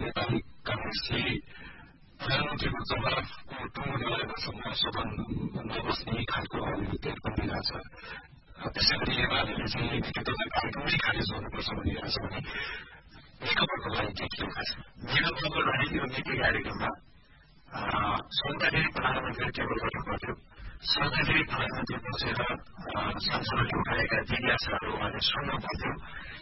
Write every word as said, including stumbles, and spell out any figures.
नेपाली काङ्ग्रेसले प्रधानमन्त्रीको जवाफको टुङ्गो लगाएकोसम्म सदन नबस्ने खालको अभिव्यक्तिहरू पनि दिइरहेछ। त्यसै गरी एमाले चाहिँ विधेयक कार्यक्रमै खारेज गर्नुपर्छ भनिरहेछ भने नेकपाको लागि के के छ? नेकपाको लागि यो नीति कार्यक्रममा सौदाले प्रधानमन्त्री टेबल गर्नु पर्थ्यो। सौदाले प्रधानमन्त्री बसेर संसदले उठाएका जिज्ञासाहरू उहाँले सुन्नु पर्थ्यो।